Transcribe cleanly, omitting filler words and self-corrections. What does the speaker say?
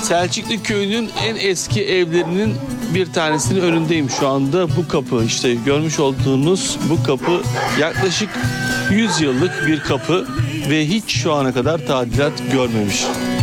Selçuklu Köyü'nün en eski evlerinin bir tanesinin önündeyim şu anda. Bu kapı, işte görmüş olduğunuz bu kapı yaklaşık 100 yıllık bir kapı ve hiç şu ana kadar tadilat görmemiş.